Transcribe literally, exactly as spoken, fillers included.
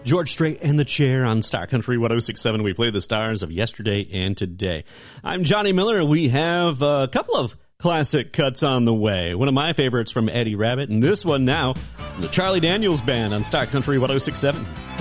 George Strait and the Chair on Star Country one oh six point seven. We play the stars of yesterday and today. I'm Johnny Miller. We have a couple of classic cuts on the way. One of my favorites from Eddie Rabbitt, and this one now from the Charlie Daniels Band on Star Country one oh six point seven.